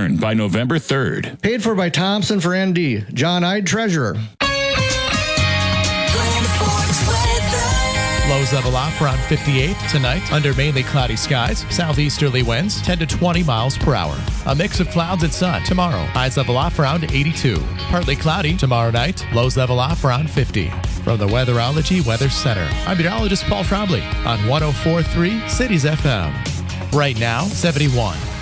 return by November 3rd. Paid for by Thompson for ND. John Ide, Treasurer. Lows level off around 58 tonight under mainly cloudy skies. Southeasterly winds 10 to 20 miles per hour. A mix of clouds and sun tomorrow. Highs level off around 82. Partly cloudy tomorrow night. Lows level off around 50. From the Weatherology Weather Center, I'm meteorologist Paul Trombley on 104.3 Cities FM. Right now, 71.